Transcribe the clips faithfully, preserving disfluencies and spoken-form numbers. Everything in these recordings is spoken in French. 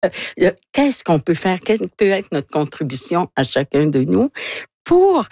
euh, qu'est-ce qu'on peut faire? Quelle peut être notre contribution à chacun de nous pour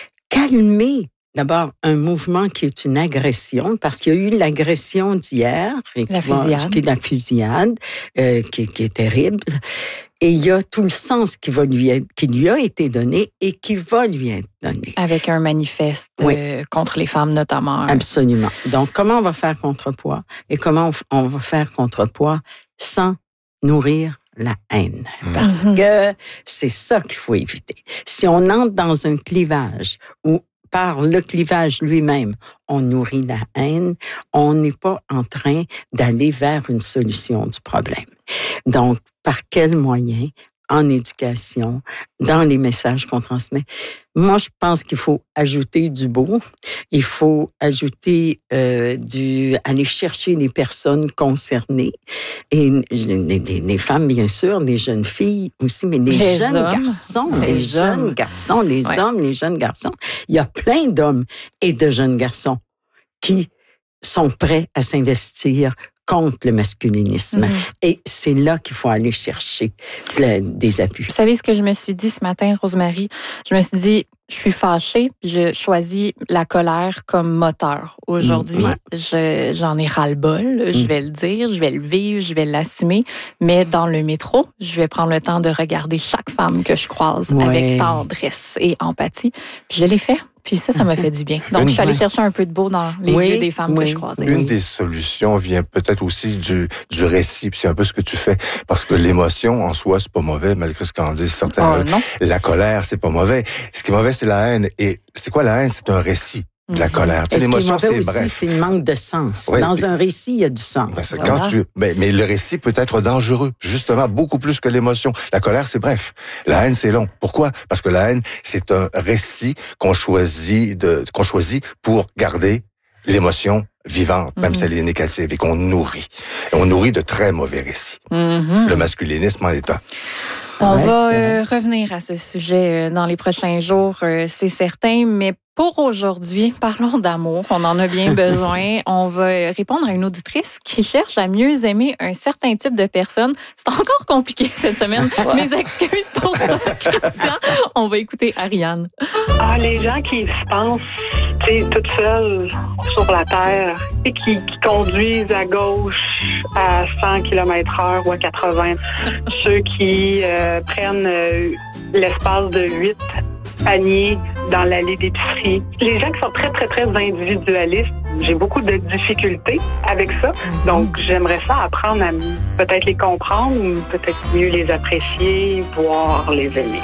calmer d'abord un mouvement qui est une agression, parce qu'il y a eu l'agression d'hier, et la qui, va, fusillade, qui est la fusillade, euh, qui, qui est terrible. Et il y a tout le sens qui, va lui être, qui lui a été donné et qui va lui être donné. avec un manifeste Oui. euh, contre les femmes notamment. Absolument. Donc, comment on va faire contrepoids? Et comment on va faire contrepoids sans nourrir la haine? Parce Mm-hmm. que c'est ça qu'il faut éviter. Si on entre dans un clivage où, par le clivage lui-même, on nourrit la haine, on n'est pas en train d'aller vers une solution du problème. Donc, par quels moyens? En éducation, dans les messages qu'on transmet. Moi, je pense qu'il faut ajouter du beau. Il faut ajouter euh, du... aller chercher les personnes concernées. Et les, les, les femmes, bien sûr, les jeunes filles aussi, mais les, Les jeunes hommes. garçons, Les les jeunes hommes. garçons, les Ouais. hommes, les jeunes garçons. Il y a plein d'hommes et de jeunes garçons qui sont prêts à s'investir contre le masculinisme. Mm-hmm. Et c'est là qu'il faut aller chercher le, des appuis. Vous savez ce que je me suis dit ce matin, Rosemary? Je me suis dit, je suis fâchée, puis je choisis la colère comme moteur. Aujourd'hui, Mmh, ouais. je, j'en ai ras-le-bol, je Mmh. vais le dire, je vais le vivre, je vais l'assumer, mais dans le métro, je vais prendre le temps de regarder chaque femme que je croise Ouais. avec tendresse et empathie. Puis je l'ai fait, puis ça, ça m'a fait du bien. Donc, Une- je suis allée ouais. chercher un peu de beau dans les Oui, yeux des femmes oui. que je croisais. Une des solutions vient peut-être aussi du, du récit, puis c'est un peu ce que tu fais, parce que l'émotion en soi, c'est pas mauvais, malgré ce qu'en disent certains. Oh non. La colère, c'est pas mauvais. Ce qui est mauvais, c'est la haine. Et c'est quoi la haine? C'est un récit de la Mhm. colère. Tu Et sais, ce qui est l'émotion, mauvais c'est aussi, bref. c'est le manque de sens. Oui, Dans puis- un récit, il y a du sens. Ben, c'est Voilà. quand tu, mais, mais le récit peut être dangereux, justement, beaucoup plus que l'émotion. La colère, c'est bref. La haine, c'est long. Pourquoi? Parce que la haine, c'est un récit qu'on choisit de, qu'on choisit pour garder l'émotion vivante, même Mhm. si elle est négative, et qu'on nourrit. Et on nourrit de très mauvais récits. Mhm. Le masculinisme en est un. On Ouais, va c'est euh, revenir à ce sujet euh, dans les prochains jours, euh, c'est certain, mais pour aujourd'hui, parlons d'amour. On en a bien besoin. On va euh, répondre à une auditrice qui cherche à mieux aimer un certain type de personne. C'est encore compliqué cette semaine. Mes excuses pour ça, Christian. On va écouter Ariane. Ah, les gens qui se pensent, tu sais, toutes seules sur la terre et qui, qui conduisent à gauche à cent kilomètres heure ou à quatre-vingts. Ceux qui euh, prennent euh, l'espace de huit paniers dans l'allée d'épicerie. Les gens qui sont très, très, très individualistes, j'ai beaucoup de difficultés avec ça. Donc, j'aimerais ça apprendre à peut-être les comprendre ou peut-être mieux les apprécier, voire les aimer.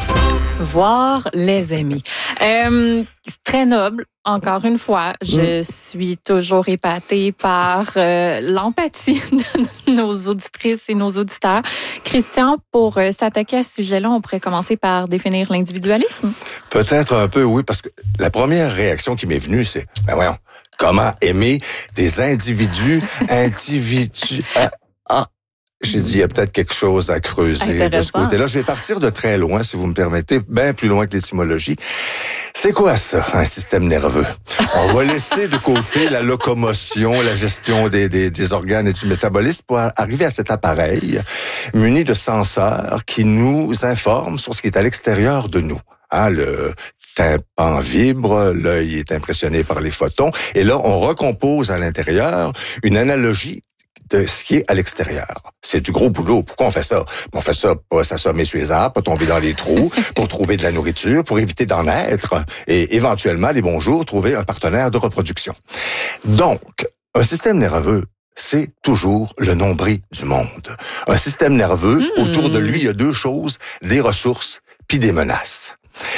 Voir les aimer. Euh, c'est très noble. Encore une fois, je suis toujours épatée par euh, l'empathie de nos auditrices et nos auditeurs. Christian, pour euh, s'attaquer à ce sujet-là, on pourrait commencer par définir l'individualisme. Peut-être un peu, oui, parce que la première réaction qui m'est venue, c'est, ben voyons, comment aimer des individus, individus, ah, ah. J'ai dit, il y a peut-être quelque chose à creuser de ce Intéressant. côté-là. Je vais partir de très loin, si vous me permettez, bien plus loin que l'étymologie. C'est quoi ça, un système nerveux? On va laisser de côté la locomotion, la gestion des, des, des organes et du métabolisme pour arriver à cet appareil muni de senseurs qui nous informent sur ce qui est à l'extérieur de nous. Hein, le tympan vibre, l'œil est impressionné par les photons, et là, on recompose à l'intérieur une analogie de ce qui est à l'extérieur. C'est du gros boulot. Pourquoi on fait ça? On fait ça pour s'assommer sur les arbres, pour tomber dans les trous, pour trouver de la nourriture, pour éviter d'en être, et éventuellement, les bons jours, trouver un partenaire de reproduction. Donc, un système nerveux, c'est toujours le nombril du monde. Un système nerveux, Mmh. autour de lui, il y a deux choses, des ressources puis des menaces.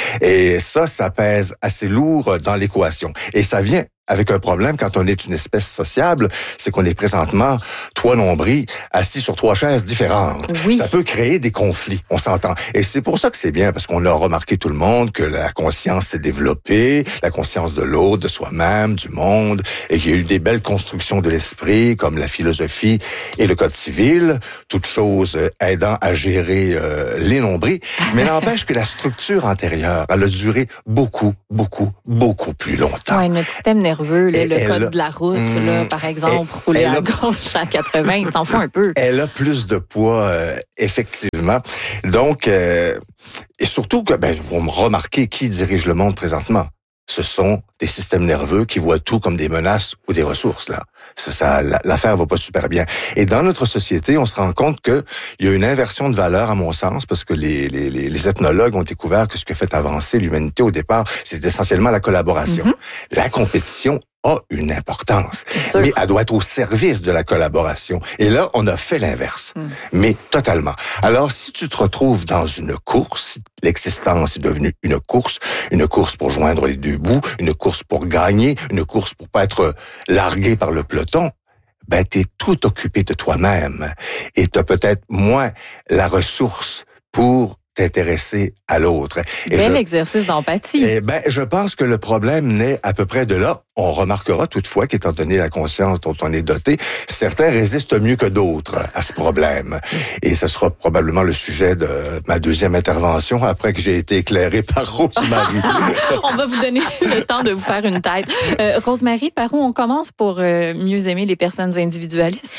Et ça, ça pèse assez lourd dans l'équation. Et ça vient avec un problème quand on est une espèce sociable, c'est qu'on est présentement trois nombrils assis sur trois chaises différentes. Oui. Ça peut créer des conflits, on s'entend. Et c'est pour ça que c'est bien, parce qu'on a remarqué tout le monde que la conscience s'est développée, la conscience de l'autre, de soi-même, du monde, et qu'il y a eu des belles constructions de l'esprit, comme la philosophie et le code civil, toutes choses aidant à gérer euh, les nombrils. Mais n'empêche que la structure antérieure, elle a duré beaucoup, beaucoup, beaucoup plus longtemps. Ouais, notre système nerveux nerveux, là, Et le code a, de la route, mmh, là, par exemple, et, rouler à a, gauche à quatre-vingts, il s'en fout un peu. Elle a plus de poids, euh, effectivement. Donc, euh, et surtout que, ben, vous me remarquez qui dirige le monde présentement. Ce sont des systèmes nerveux qui voient tout comme des menaces ou des ressources, là. Ça, ça, l'affaire va pas super bien. Et dans notre société, on se rend compte que il y a une inversion de valeur, à mon sens, parce que les, les, les ethnologues ont découvert que ce qui a fait avancer l'humanité au départ, c'est essentiellement la collaboration. Mm-hmm. La compétition a une importance, mais elle doit être au service de la collaboration. Et là, on a fait l'inverse, mm. mais totalement. Alors, si tu te retrouves dans une course, l'existence est devenue une course, une course pour joindre les deux bouts, une course pour gagner, une course pour pas être largué par le peloton, ben t'es tout occupé de toi-même et t'as peut-être moins la ressource pour t'intéresser à l'autre. Et Bel je, exercice d'empathie. Eh ben, je pense que le problème naît à peu près de là. On remarquera toutefois qu'étant donné la conscience dont on est doté, certains résistent mieux que d'autres à ce problème. Et ce sera probablement le sujet de ma deuxième intervention après que j'ai été éclairé par Rosemary. On va vous donner le temps de vous faire une tête. Euh, Rosemary, par où on commence pour euh, mieux aimer les personnes individualistes?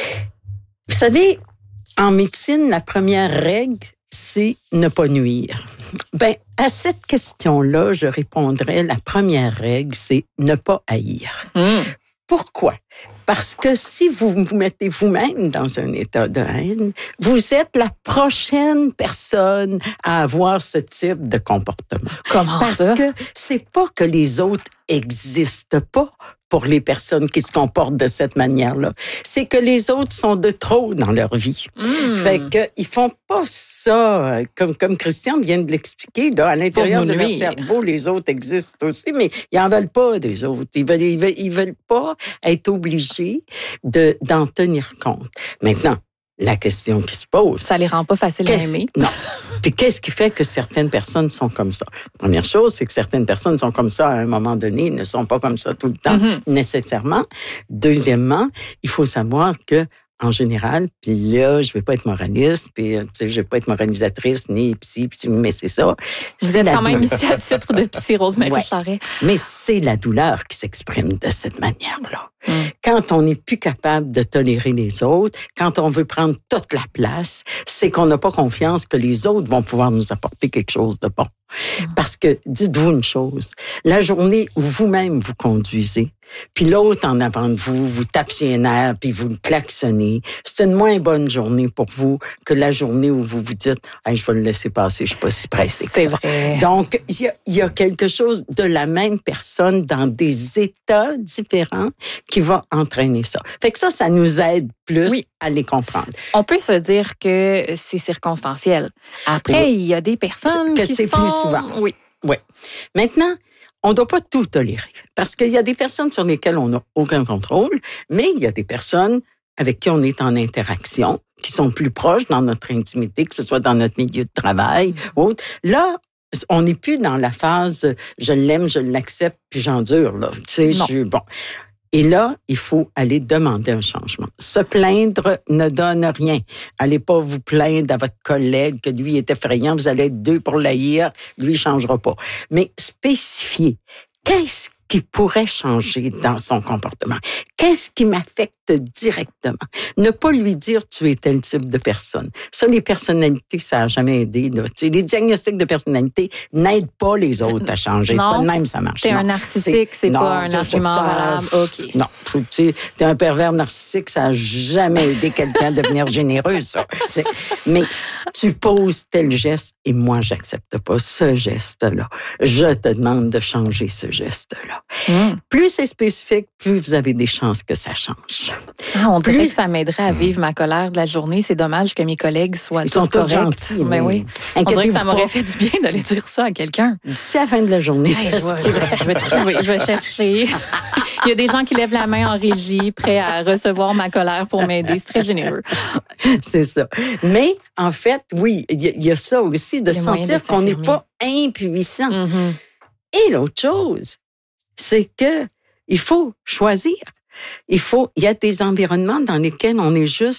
Vous savez, en médecine, la première règle, c'est ne pas nuire. Ben, à cette question-là, je répondrais, la première règle, c'est ne pas haïr. Mmh. Pourquoi? Parce que si vous vous mettez vous-même dans un état de haine, vous êtes la prochaine personne à avoir ce type de comportement. Comment Parce ça? Parce que c'est pas que les autres existent pas pour les personnes qui se comportent de cette manière-là. C'est que les autres sont de trop dans leur vie. Mmh. Fait que ils font pas ça, comme, comme Christian vient de l'expliquer, là, à l'intérieur de leur cerveau, les autres existent aussi, mais ils en veulent pas des autres. Ils veulent, ils veulent, ils veulent pas être obligés de, d'en tenir compte. Maintenant, la question qui se pose... Ça les rend pas faciles à aimer. Non. Puis qu'est-ce qui fait que certaines personnes sont comme ça? Première chose, c'est que certaines personnes sont comme ça à un moment donné, ne sont pas comme ça tout le temps, mm-hmm. nécessairement. Deuxièmement, il faut savoir que en général, puis là, je vais pas être moraliste, puis tu sais, je vais pas être moralisatrice, ni psy, psy mais c'est ça. Vous c'est êtes quand même ici à titre de psy, Rosemary ouais. Charret. Mais c'est la douleur qui s'exprime de cette manière-là. Mm. Quand on n'est plus capable de tolérer les autres, quand on veut prendre toute la place, c'est qu'on n'a pas confiance que les autres vont pouvoir nous apporter quelque chose de bon. Mm. Parce que, dites-vous une chose, la journée où vous-même vous conduisez, puis l'autre en avant de vous, vous tape sur les nerfs, puis vous le klaxonnez, c'est une moins bonne journée pour vous que la journée où vous vous dites hey, « je vais le laisser passer, je suis pas si pressée que c'est ça. » Vrai. Donc, il y a, y a quelque chose de la même personne dans des états différents qui va entraîner ça. Fait que ça, ça nous aide plus oui. à les comprendre. On peut se dire que c'est circonstanciel. Après, oui. il y a des personnes que qui c'est sont... plus souvent. Oui. Oui. Maintenant, on ne doit pas tout tolérer. Parce qu'il y a des personnes sur lesquelles on n'a aucun contrôle, mais il y a des personnes avec qui on est en interaction, qui sont plus proches dans notre intimité, que ce soit dans notre milieu de travail ou autre. Là, on n'est plus dans la phase « je l'aime, je l'accepte, puis j'endure ». Là. Tu sais, je, bon. Et là, il faut aller demander un changement. Se plaindre ne donne rien. Allez pas vous plaindre à votre collègue que lui est effrayant, vous allez être deux pour l'haïr, lui il changera pas. Mais spécifier, qu'est-ce qui pourrait changer dans son comportement? Qu'est-ce qui m'affecte directement? Ne pas lui dire tu es tel type de personne. Ça, les personnalités, ça n'a jamais aidé. Là. Tu sais, les diagnostics de personnalité n'aident pas les autres à changer. Non, c'est pas de même ça marche. T'es un narcissique, c'est, c'est non, pas un argument valable. OK. Non, tu sais, t'es un pervers narcissique, ça n'a jamais aidé quelqu'un à devenir généreux, ça. C'est, mais tu poses tel geste et moi, j'accepte pas ce geste-là. Je te demande de changer ce geste-là. Mmh. Plus c'est spécifique, plus vous avez des chances que ça change. Ah, on dirait plus... que ça m'aiderait à vivre ma colère de la journée. C'est dommage que mes collègues soient Ils tous sont corrects. Gentils, mais oui. On dirait que ça m'aurait fait du bien d'aller dire ça à quelqu'un. D'ici la fin de la journée, hey, je, vais, je vais trouver, je vais chercher. Il y a des gens qui lèvent la main en régie, prêts à recevoir ma colère pour m'aider. C'est très généreux. C'est ça. Mais en fait, oui, il y, y a ça aussi, de sentir de qu'on n'est pas impuissant. Mm-hmm. Et l'autre chose, c'est que il faut choisir. Il faut, il y a des environnements dans lesquels on est juste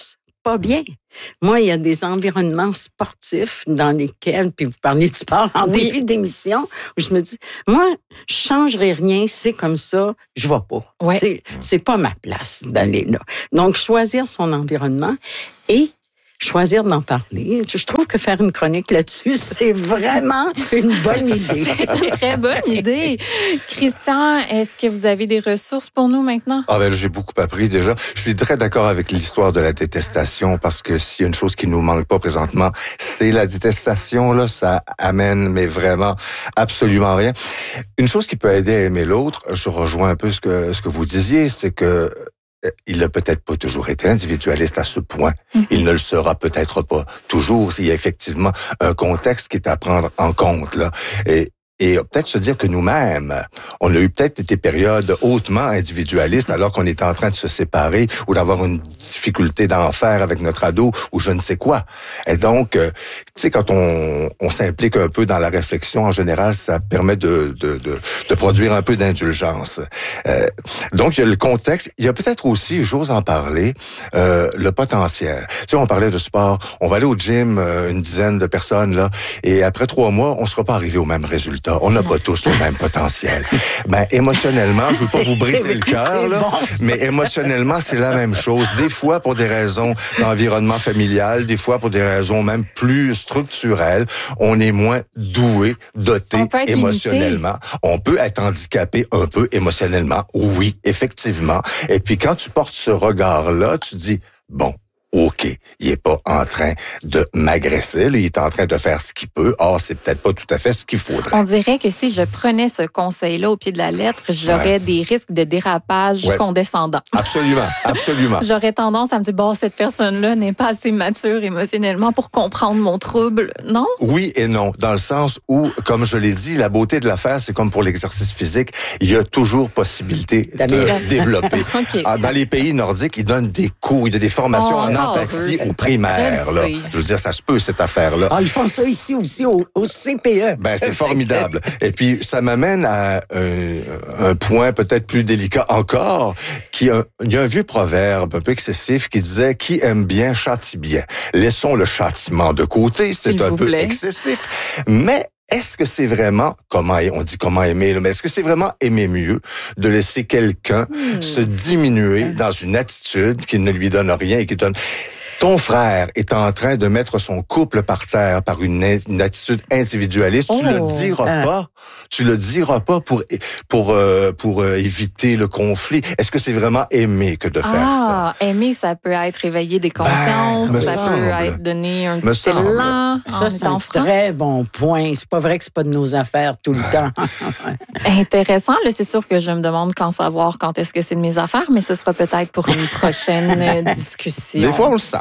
pas bien. Moi, il y a des environnements sportifs dans lesquels, puis vous parlez de sport en Oui. début d'émission, où je me dis, moi, je changerai rien, c'est comme ça, je vais pas. Ouais. C'est, c'est pas ma place d'aller là. Donc, choisir son environnement et choisir d'en parler. Je trouve que faire une chronique là-dessus, c'est vraiment une bonne idée. C'est une très bonne idée. Christian, est-ce que vous avez des ressources pour nous maintenant? Ah ben, j'ai beaucoup appris déjà. Je suis très d'accord avec l'histoire de la détestation parce que s'il y a une chose qui nous manque pas présentement, c'est la détestation. Là, ça amène, mais vraiment, absolument rien. Une chose qui peut aider à aimer l'autre, je rejoins un peu ce que ce que vous disiez, c'est que il n'a peut-être pas toujours été individualiste à ce point. Mm-hmm. Il ne le sera peut-être pas toujours s'il y a effectivement un contexte qui est à prendre en compte, là. Et, et peut-être se dire que nous-mêmes, on a eu peut-être des périodes hautement individualistes alors qu'on était en train de se séparer ou d'avoir une difficulté d'enfer avec notre ado ou je ne sais quoi. Et donc, euh, tu sais, quand on, on s'implique un peu dans la réflexion, en général, ça permet de, de, de, de produire un peu d'indulgence. Euh, donc, il y a le contexte. Il y a peut-être aussi, j'ose en parler, euh, le potentiel. Tu sais, on parlait de sport. On va aller au gym, euh, une dizaine de personnes, là, et après trois mois, on ne sera pas arrivé au même résultat. On n'a pas tous le même potentiel. Ben, émotionnellement, je veux pas vous briser le cœur, là, mais émotionnellement, c'est la même chose. Des fois, pour des raisons d'environnement familial, des fois, pour des raisons même plus structurelles, on est moins doué, doté émotionnellement. Limité. On peut être handicapé un peu émotionnellement. Oui, effectivement. Et puis, quand tu portes ce regard-là, tu dis, bon, OK, il est pas en train de m'agresser, là, il est en train de faire ce qu'il peut. Or, c'est peut-être pas tout à fait ce qu'il faudrait. On dirait que si je prenais ce conseil-là au pied de la lettre, j'aurais ouais. des risques de dérapage ouais. condescendant. Absolument, absolument. J'aurais tendance à me dire, bon, cette personne-là n'est pas assez mature émotionnellement pour comprendre mon trouble, non? Oui et non, dans le sens où, comme je l'ai dit, la beauté de l'affaire, c'est comme pour l'exercice physique, il y a toujours possibilité de développer. Okay. Dans les pays nordiques, ils donnent des cours, il y a des formations oh, en empathie au primaire. Là. Je veux dire, ça se peut, cette affaire-là. Ah, ils font ça ici aussi, au, au C P E. Ben, c'est formidable. Et puis, ça m'amène à un, un point peut-être plus délicat encore, qui a, il y a un vieux proverbe un peu excessif qui disait « Qui aime bien, châtie bien ». Laissons le châtiment de côté, c'est un peu plaît. excessif, mais est-ce que c'est vraiment, comment on dit comment aimer, mais est-ce que c'est vraiment aimer mieux de laisser quelqu'un hmm. se diminuer dans une attitude qui ne lui donne rien et qui donne... Ton frère est en train de mettre son couple par terre par une, une attitude individualiste. Oh, tu le diras euh. pas. Tu le diras pas pour pour euh, pour euh, éviter le conflit. Est-ce que c'est vraiment aimer que de faire ah, ça? Aimer, ça peut être éveiller des consciences, ben, ça semble. peut être donner un petit élan. Ça, c'est un franc. très bon point. C'est pas vrai que c'est pas de nos affaires tout le temps. Intéressant. Là, c'est sûr que je me demande quand savoir quand est-ce que c'est de mes affaires, mais ce sera peut-être pour une prochaine discussion. Des fois, on le sent.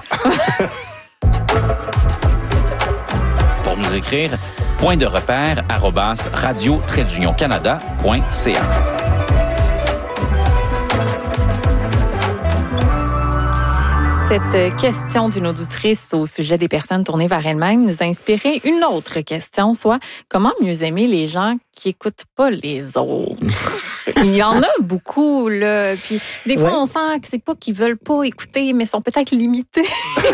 Pour nous écrire, point de repère arobase radio trait d'union canada point c a. Cette question d'une auditrice au sujet des personnes tournées vers elles-mêmes nous a inspiré une autre question, soit comment mieux aimer les gens qui écoutent pas les autres. Il y en a beaucoup, là. Puis des fois, ouais. on sent que c'est pas qu'ils veulent pas écouter, mais sont peut-être limités.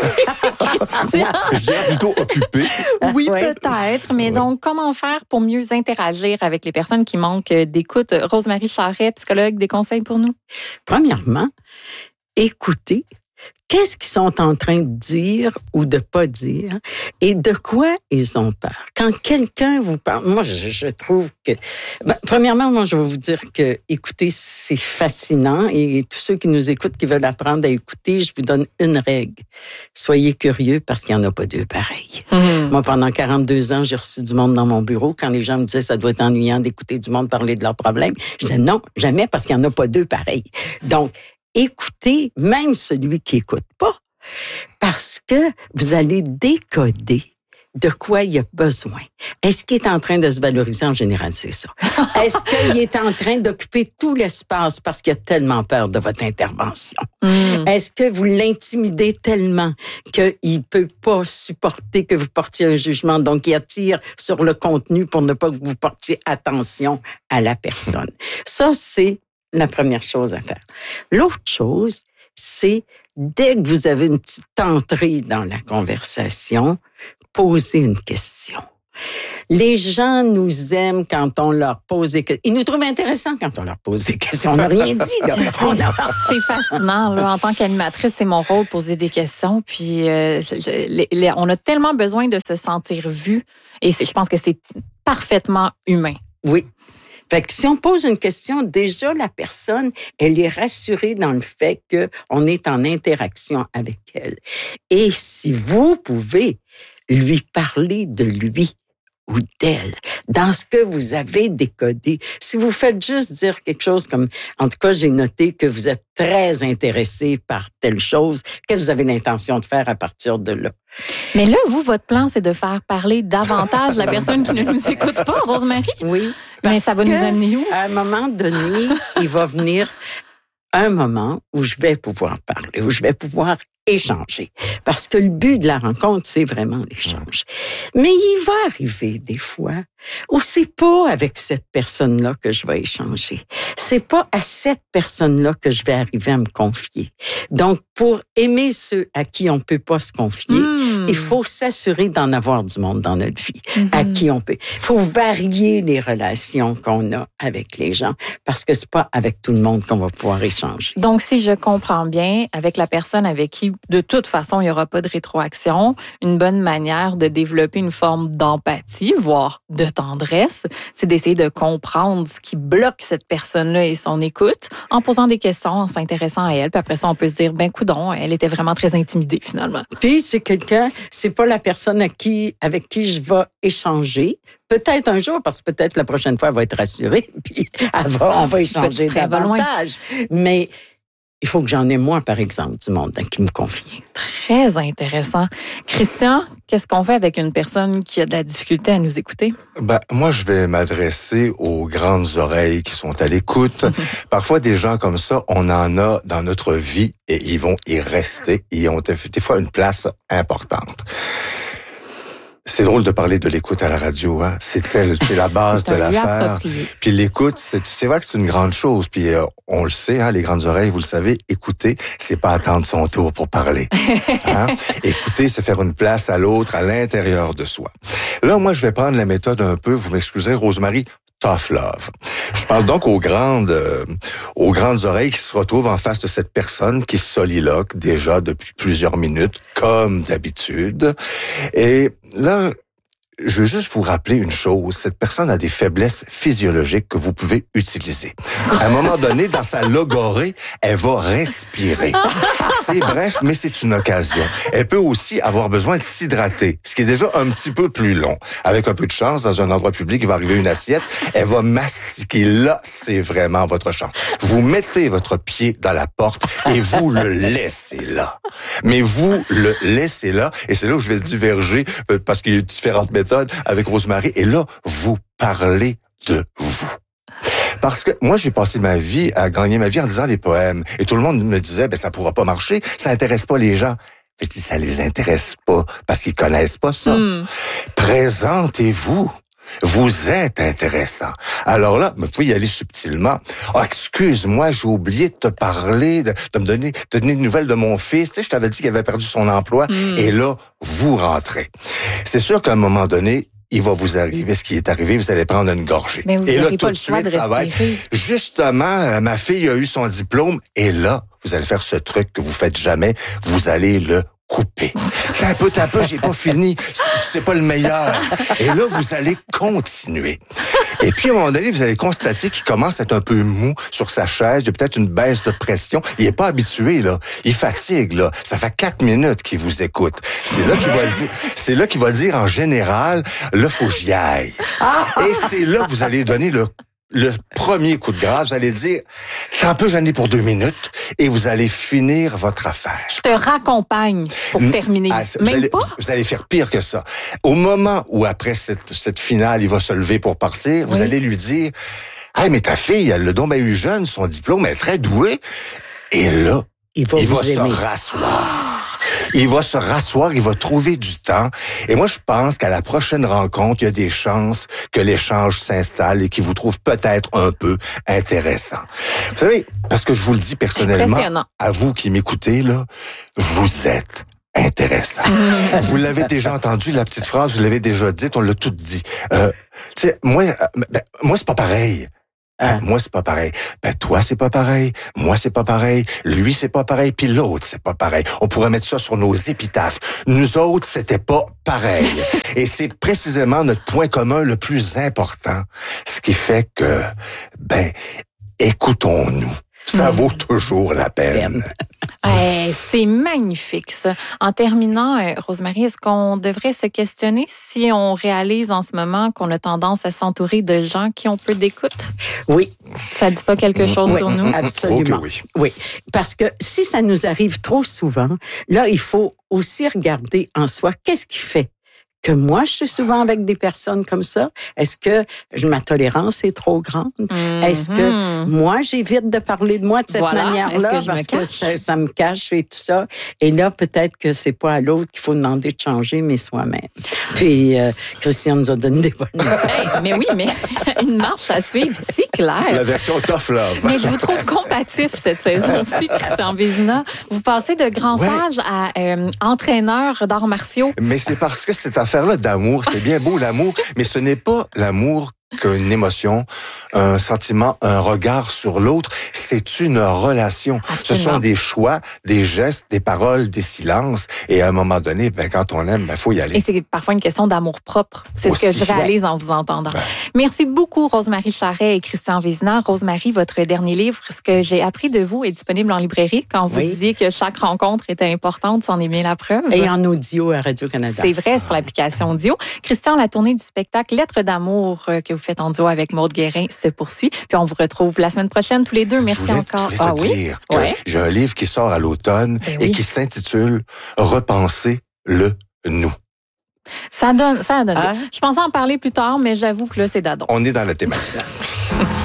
Je dirais plutôt occupés. Oui, ouais. peut-être. Mais ouais. donc, comment faire pour mieux interagir avec les personnes qui manquent d'écoute? Rose-Marie Charret, psychologue, des conseils pour nous? Premièrement, écouter. Qu'est-ce qu'ils sont en train de dire ou de pas dire et de quoi ils ont peur. Quand quelqu'un vous parle, moi, je, je trouve que... Ben, premièrement, moi, je vais vous dire que écouter, c'est fascinant et tous ceux qui nous écoutent, qui veulent apprendre à écouter, je vous donne une règle. Soyez curieux parce qu'il n'y en a pas deux pareils. Mmh. Moi, pendant quarante-deux ans, j'ai reçu du monde dans mon bureau. Quand les gens me disaient ça doit être ennuyant d'écouter du monde parler de leurs problèmes, je disais non, jamais parce qu'il n'y en a pas deux pareils. Donc, écoutez même celui qui écoute pas, parce que vous allez décoder de quoi il a besoin. Est-ce qu'il est en train de se valoriser? En général, c'est ça. Est-ce qu'il est en train d'occuper tout l'espace parce qu'il a tellement peur de votre intervention? Mm. Est-ce que vous l'intimidez tellement qu'il peut pas supporter que vous portiez un jugement, donc il attire sur le contenu pour ne pas que vous portiez attention à la personne? Ça, c'est la première chose à faire. L'autre chose, c'est dès que vous avez une petite entrée dans la conversation, posez une question. Les gens nous aiment quand on leur pose des questions. Ils nous trouvent intéressants quand on leur pose des questions. On n'a rien dit, là. On a... C'est fascinant, là. En tant qu'animatrice, c'est mon rôle, poser des questions. Puis, euh, les, les, on a tellement besoin de se sentir vu. Et c'est, je pense que c'est parfaitement humain. Oui. Fait que si on pose une question, déjà, la personne, elle est rassurée dans le fait qu'on est en interaction avec elle. Et si vous pouvez lui parler de lui, ou d'elle, dans ce que vous avez décodé. Si vous faites juste dire quelque chose comme, en tout cas, j'ai noté que vous êtes très intéressé par telle chose, qu'est-ce que vous avez l'intention de faire à partir de là? Mais là, vous, votre plan, c'est de faire parler davantage la personne qui ne nous écoute pas, Rosemary? Oui. Mais ça va nous amener où? À un moment donné, il va venir un moment où je vais pouvoir parler, où je vais pouvoir échanger. Parce que le but de la rencontre, c'est vraiment l'échange. Mais il va arriver des fois où c'est pas avec cette personne-là que je vais échanger. C'est pas à cette personne-là que je vais arriver à me confier. Donc, pour aimer ceux à qui on peut pas se confier, mmh. il faut s'assurer d'en avoir du monde dans notre vie, mmh. à qui on peut. Il faut varier les relations qu'on a avec les gens, parce que c'est pas avec tout le monde qu'on va pouvoir échanger. Donc, si je comprends bien, avec la personne avec qui, de toute façon, il y aura pas de rétroaction, une bonne manière de développer une forme d'empathie, voire de tendresse, c'est d'essayer de comprendre ce qui bloque cette personne-là et son écoute, en posant des questions, en s'intéressant à elle. Puis après ça, on peut se dire, ben coudonc, elle était vraiment très intimidée finalement. Puis c'est quelqu'un, c'est pas la personne à qui, avec qui je vais échanger. Peut-être un jour, parce que peut-être la prochaine fois, elle va être rassurée, puis elle va, on va échanger davantage. Mais il faut que j'en ai moins, par exemple, du monde à qui me confier. Très intéressant. Christian, qu'est-ce qu'on fait avec une personne qui a de la difficulté à nous écouter? Ben, moi, je vais m'adresser aux grandes oreilles qui sont à l'écoute. Parfois, des gens comme ça, on en a dans notre vie et ils vont y rester. Ils ont des fois une place importante. C'est drôle de parler de l'écoute à la radio, hein. C'est elle, c'est la base de l'affaire. Puis l'écoute, c'est, c'est vrai que c'est une grande chose. Puis euh, on le sait, hein, les grandes oreilles, vous le savez, écouter, c'est pas attendre son tour pour parler. Hein? Écouter, c'est faire une place à l'autre, à l'intérieur de soi. Là, moi, je vais prendre la méthode un peu, vous m'excuserez, Rosemary, tough love. Je parle donc aux grandes, euh, aux grandes oreilles qui se retrouvent en face de cette personne qui soliloque déjà depuis plusieurs minutes, comme d'habitude. Et là, je veux juste vous rappeler une chose. Cette personne a des faiblesses physiologiques que vous pouvez utiliser. À un moment donné, dans sa logorée, elle va respirer. C'est bref, mais c'est une occasion. Elle peut aussi avoir besoin de s'hydrater, ce qui est déjà un petit peu plus long. Avec un peu de chance, dans un endroit public, il va arriver une assiette, elle va mastiquer. Là, c'est vraiment votre chance. Vous mettez votre pied dans la porte et vous le laissez là. Mais vous le laissez là, et c'est là où je vais diverger, parce qu'il y a différentes méthodes avec Rosemary, et là, vous parlez de vous. Parce que moi, j'ai passé ma vie à gagner ma vie en disant des poèmes, et tout le monde me disait, ben ça pourra pas marcher, ça intéresse pas les gens. Je dis, ça les intéresse pas, parce qu'ils connaissent pas ça. Mm. Présentez-vous. Vous êtes intéressant. Alors là, vous pouvez y aller subtilement. Oh, excuse-moi, j'ai oublié de te parler, de, de me donner, de donner des nouvelles de mon fils. Tu sais, je t'avais dit qu'il avait perdu son emploi. Mm. Et là, vous rentrez. C'est sûr qu'à un moment donné, il va vous arriver ce qui est arrivé, vous allez prendre une gorgée. Mais vous et là, tout tout de suite, de ça va être, justement, ma fille a eu son diplôme, et là, vous allez faire ce truc que vous faites jamais, vous allez le couper. Un peu, un peu, j'ai pas fini. C'est pas le meilleur. Et là, vous allez continuer. Et puis, à un moment donné, vous allez constater qu'il commence à être un peu mou sur sa chaise. Il y a peut-être une baisse de pression. Il est pas habitué, là. Il fatigue, là. Ça fait quatre minutes qu'il vous écoute. C'est là qu'il va dire, c'est là qu'il va dire, en général, là, faut que j'y aille. Et c'est là que vous allez donner le Le premier coup de grâce, vous allez dire, t'es un peu gêné pour deux minutes et vous allez finir votre affaire. Je te raccompagne pour terminer. Ah, Même vous allez, pas? Vous allez faire pire que ça. Au moment où, après cette, cette finale, il va se lever pour partir, oui. Vous allez lui dire, hey, mais ta fille, elle l'a donc bien eu jeune, son diplôme, elle est très douée. Et là, il va, il va se rasseoir. Il va se rasseoir, il va trouver du temps. Et moi, je pense qu'à la prochaine rencontre, il y a des chances que l'échange s'installe et qu'il vous trouve peut-être un peu intéressant. Vous savez, parce que je vous le dis personnellement, à vous qui m'écoutez, là, vous êtes intéressant. Vous l'avez déjà entendu, la petite phrase, vous l'avez déjà dite, on l'a tout dit. Euh, tu sais, moi, ben, moi, c'est pas pareil. Hein, moi, c'est pas pareil. Ben, toi, c'est pas pareil. Moi, c'est pas pareil. Lui, c'est pas pareil. Puis l'autre, c'est pas pareil. On pourrait mettre ça sur nos épitaphes. Nous autres, c'était pas pareil. Et c'est précisément notre point commun le plus important. Ce qui fait que, ben, écoutons-nous. Ça vaut toujours la peine. Hey, c'est magnifique, ça. En terminant, euh, Rosemary, est-ce qu'on devrait se questionner si on réalise en ce moment qu'on a tendance à s'entourer de gens qui ont peu d'écoute? Oui. Ça dit pas quelque chose oui, sur nous? Absolument. Okay, oui. oui. Parce que si ça nous arrive trop souvent, là, il faut aussi regarder en soi qu'est-ce qui fait que moi, je suis souvent avec des personnes comme ça. Est-ce que ma tolérance est trop grande? Mm-hmm. Est-ce que moi, j'évite de parler de moi de cette voilà. manière-là que parce que ça, ça me cache et tout ça? Et là, peut-être que c'est pas à l'autre qu'il faut demander de changer, mais soi-même. Puis, euh, Christian nous a donné des bonnes idées. Hey, mais oui, mais une marche à suivre, c'est clair. La version tough love. Mais je vous trouve combatif cette saison-ci, Christian Vézina. Vous passez de grand ouais. sage à euh, entraîneur d'arts martiaux. Mais c'est parce que cette affaire-là d'amour, c'est bien beau l'amour, mais ce n'est pas l'amour qu'une émotion, un sentiment, un regard sur l'autre, c'est une relation. Absolument. Ce sont des choix, des gestes, des paroles, des silences. Et à un moment donné, ben, quand on aime, ben, faut y aller. Et c'est parfois une question d'amour propre. C'est Aussi, ce que je réalise ouais. en vous entendant. Ben. Merci beaucoup, Rosemary Charret et Christian Vézina. Rosemary, votre dernier livre, Ce que j'ai appris de vous, est disponible en librairie. Quand vous oui. disiez que chaque rencontre était importante, c'en est bien la preuve. Et en audio à Radio-Canada. C'est vrai, sur l'application audio. Christian, la tournée du spectacle Lettres d'amour que vous faites en duo avec Maude Guérin se poursuit. Puis on vous retrouve la semaine prochaine tous les deux. Merci je voulais, encore. Je voulais ah te oui? dire ouais. J'ai un livre qui sort à l'automne ben et oui. qui s'intitule Repenser le nous. Ça donne, ça donne. Ah. Je pensais en parler plus tard, mais j'avoue que là, c'est d'adon. On est dans la thématique.